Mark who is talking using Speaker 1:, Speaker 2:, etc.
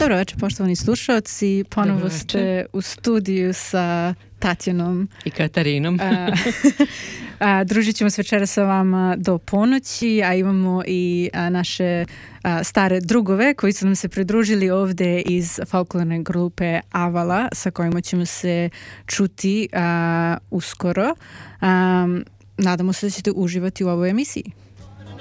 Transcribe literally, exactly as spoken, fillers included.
Speaker 1: Dobro večer, poštovani slušalci. Ponovo ste u studiju sa Tatjanom
Speaker 2: i Katarinom.
Speaker 1: a, a, družit ćemo se večera sa vama do ponoći, a imamo i a, naše a, stare drugove koji su nam se pridružili ovde iz folklorne grupe Avala, sa kojima ćemo se čuti a, uskoro. A, nadamo se da ćete uživati u ovoj emisiji.